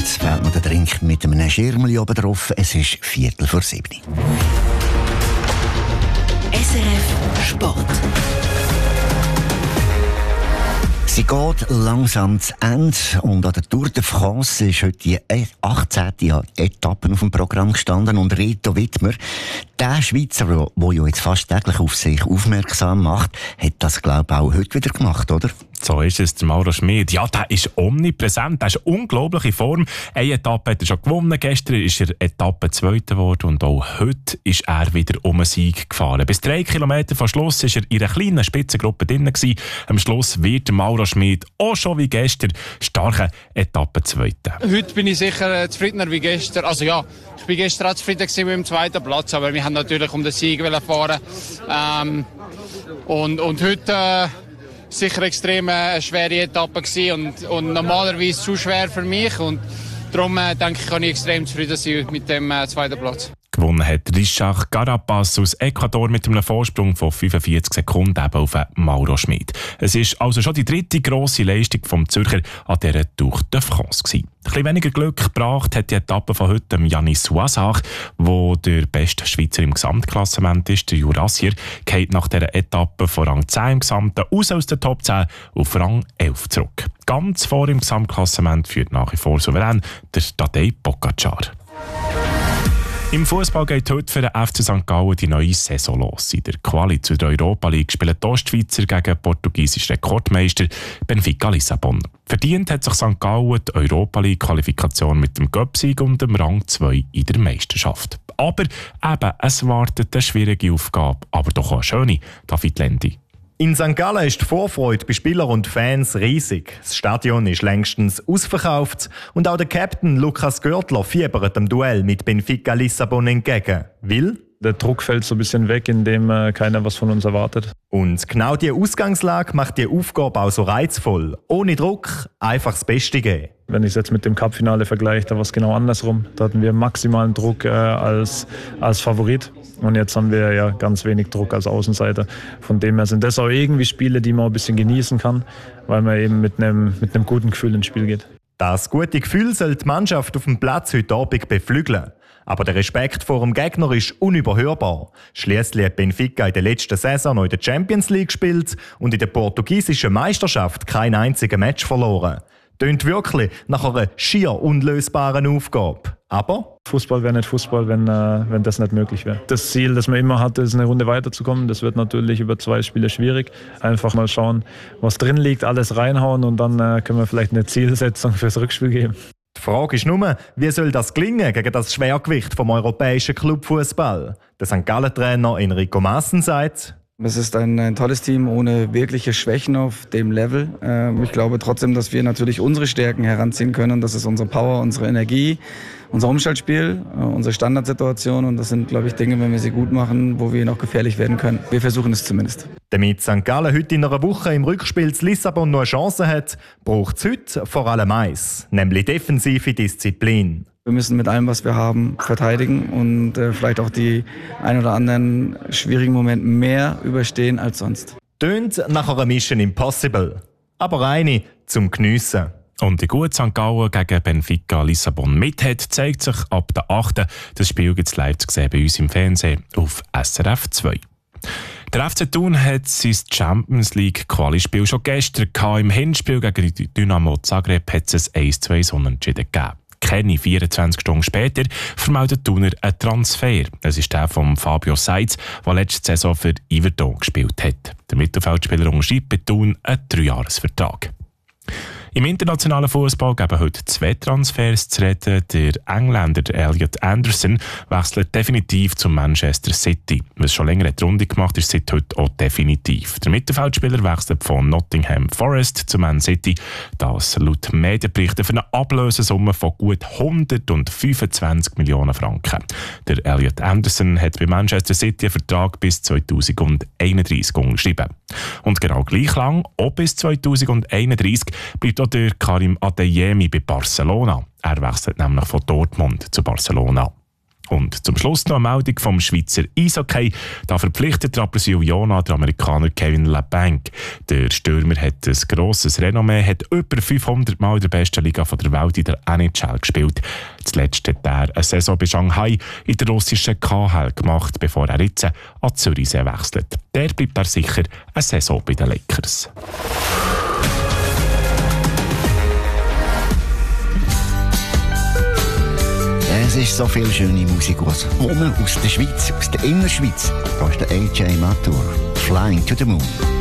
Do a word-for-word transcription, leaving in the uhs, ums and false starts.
Jetzt fehlt noch der Drink mit einem Schirmli oben drauf. Es ist Viertel vor sieben. S R F Sport. Sie geht langsam zu Ende und an der Tour de France ist heute die achtzehnte Etappe auf dem Programm gestanden und Reto Wittmer, der Schweizer, der ja jetzt fast täglich auf sich aufmerksam macht, hat das, glaube ich, auch heute wieder gemacht, oder? So ist es, der Mauro Schmid. Ja, der ist omnipräsent, der ist in unglaubliche Form. Eine Etappe hat er schon gewonnen, gestern ist er Etappe Zweiter geworden und auch heute ist er wieder um einen Sieg gefahren. Bis drei Kilometer vor Schluss war er in einer kleinen Spitzengruppe drin gewesen. Am Schluss wird der Mauro Schmid auch schon wie gestern starker Etappe Zweiter. Heute bin ich sicher äh, zufriedener wie gestern. Also ja, ich bin gestern auch zufrieden mit dem zweiten Platz, aber wir haben natürlich um den Sieg fahren. Ähm, und, und heute... Äh, sicher extrem eine schwere Etappe gewesen und, und normalerweise zu schwer für mich und darum äh, denke ich, kann ich extrem zufrieden sein mit dem äh, zweiten Platz. Gewonnen hat Richard Carapaz aus Ecuador mit einem Vorsprung von fünfundvierzig Sekunden eben auf Mauro Schmid. Es ist also schon die dritte grosse Leistung vom Zürcher an dieser Tour de France gewesen. Ein bisschen weniger Glück gebracht hat die Etappe von heute Yannis Soisach, der der beste Schweizer im Gesamtklassement ist. Der Jurassier geht nach dieser Etappe von Rang zehn im Gesamten aus aus der Top zehn auf Rang elf zurück. Ganz vor im Gesamtklassement führt nach wie vor souverän der Tadej Pogačar. Im Fußball geht heute für den F C Sankt Gallen die neue Saison los. In der Quali zur Europa League spielen die Ostschweizer gegen portugiesischen Rekordmeister Benfica Lissabon. Verdient hat sich Sankt Gallen die Europa League Qualifikation mit dem Cup-Sieg und dem Rang zwei in der Meisterschaft. Aber eben, es wartet eine schwierige Aufgabe, aber doch auch eine schöne. David Lendi. In Sankt Gallen ist die Vorfreude bei Spielern und Fans riesig. Das Stadion ist längstens ausverkauft und auch der Captain Lukas Görtler fiebert dem Duell mit Benfica Lissabon entgegen. Will? Der Druck fällt so ein bisschen weg, indem äh, keiner was von uns erwartet. Und genau diese Ausgangslage macht die Aufgabe auch so reizvoll. Ohne Druck einfach das Beste geben. Wenn ich es jetzt mit dem Cup-Finale vergleiche, da war es genau andersrum. Da hatten wir maximalen Druck äh, als, als Favorit. Und jetzt haben wir ja ganz wenig Druck als Außenseiter. Von dem her sind das auch irgendwie Spiele, die man ein bisschen genießen kann, weil man eben mit einem, mit einem guten Gefühl ins Spiel geht. Das gute Gefühl soll die Mannschaft auf dem Platz heute Abend beflügeln. Aber der Respekt vor dem Gegner ist unüberhörbar. Schliesslich hat Benfica in der letzten Saison noch in der Champions League gespielt und in der portugiesischen Meisterschaft kein einziges Match verloren. Tönt wirklich nach einer schier unlösbaren Aufgabe. Aber Fußball wäre nicht Fußball, wenn, äh, wenn das nicht möglich wäre. Das Ziel, das man immer hatte, ist eine Runde weiterzukommen. Das wird natürlich über zwei Spiele schwierig. Einfach mal schauen, was drin liegt, alles reinhauen und dann äh, können wir vielleicht eine Zielsetzung fürs Rückspiel geben. Die Frage ist nur, wie soll das gelingen gegen das Schwergewicht vom europäischen Clubfußball? Der Sankt Gallen-Trainer Enrico Maassen sagt: Es ist ein, ein tolles Team ohne wirkliche Schwächen auf dem Level. Ähm, ich glaube trotzdem, dass wir natürlich unsere Stärken heranziehen können. Das ist unsere Power, unsere Energie, unser Umschaltspiel, äh, unsere Standardsituation. Und das sind, glaube ich, Dinge, wenn wir sie gut machen, wo wir noch gefährlich werden können. Wir versuchen es zumindest. Damit Sankt Gallen heute in einer Woche im Rückspiel zu Lissabon noch eine Chance hat, braucht es heute vor allem eins, nämlich defensive Disziplin. Wir müssen mit allem, was wir haben, verteidigen und äh, vielleicht auch die ein oder anderen schwierigen Momente mehr überstehen als sonst. Tönt nach einer Mission Impossible, aber eine zum Geniessen. Und wie gut Sankt Gallen gegen Benfica Lissabon mit-hat, zeigt sich ab der achten Das Spiel gibt es live zu sehen bei uns im Fernsehen auf S R F zwei. Der F C Thun hat sein Champions League Quali-Spiel schon gestern gehabt. Im Hinspiel gegen Dynamo Zagreb hat es ein eins zu zwei Unentschieden gegeben. Keine vierundzwanzig Stunden später vermeldet Thuner einen Transfer. Es ist der von Fabio Seitz, der letzte Saison für Yverdon gespielt hat. Der Mittelfeldspieler unterschreibt bei Thun einen Dreijahresvertrag. Im internationalen Fußball geben heute zwei Transfers zu reden. Der Engländer Elliot Anderson wechselt definitiv zu Manchester City. Was schon länger eine Runde gemacht ist, seit heute auch definitiv. Der Mittelfeldspieler wechselt von Nottingham Forest zu Man City. Das laut Medienberichten für eine Ablösesumme von gut hundertfünfundzwanzig Millionen Franken. Der Elliot Anderson hat bei Manchester City einen Vertrag bis zweitausendeinunddreißig unterschrieben. Und genau gleich lang, auch bis zweitausendeinunddreißig, bleibt auch der Karim Adeyemi bei Barcelona. Er wechselt nämlich von Dortmund zu Barcelona. Und zum Schluss noch eine Meldung vom Schweizer Eishockey. Da verpflichtet der Brasilianer den Amerikaner Kevin Labanc. Der Stürmer hat ein grosses Renommee, hat über fünfhundert Mal in der besten Liga der Welt in der N H L gespielt. Zuletzt hat er eine Saison bei Shanghai in der russischen K H L gemacht, bevor er jetzt an Zürichsee wechselt. Der bleibt er sicher eine Saison bei den Lakers. Es ist so viel schöne Musik aus, aus der Schweiz, aus der Innerschweiz. Da ist der A J Matur, Flying to the Moon.